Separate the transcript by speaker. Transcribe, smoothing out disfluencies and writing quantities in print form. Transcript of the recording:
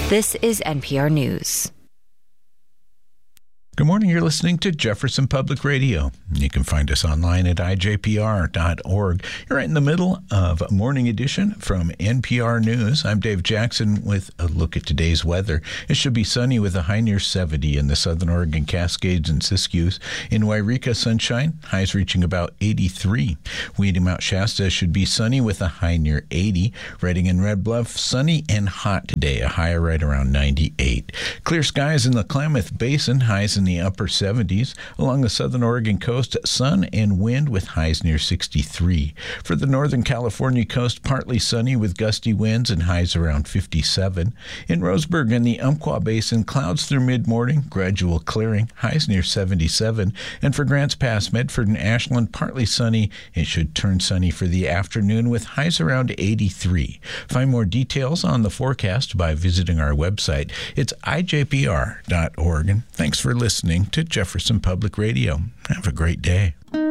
Speaker 1: This is NPR News.
Speaker 2: Good morning. You're listening to Jefferson Public Radio. You can find us online at ijpr.org. You're right in the middle of a morning edition from NPR News. I'm Dave Jackson with a look at today's weather. It should be sunny with a high near 70 in the Southern Oregon Cascades and Siskiyous. In Wairika, sunshine, highs reaching about 83. Weedy Mount Shasta should be sunny with a high near 80. Redding and Red Bluff, sunny and hot today, a high right around 98. Clear skies in the Klamath Basin, highs in the upper 70s. Along the southern Oregon coast, sun and wind with highs near 63. For the northern California coast, partly sunny with gusty winds and highs around 57. In Roseburg and the Umpqua Basin, clouds through mid-morning, gradual clearing, highs near 77. And for Grants Pass, Medford and Ashland, partly sunny. It should turn sunny for the afternoon with highs around 83. Find more details on the forecast by visiting our website. It's ijpr.org. And thanks for listening to Jefferson Public Radio. Have a great day.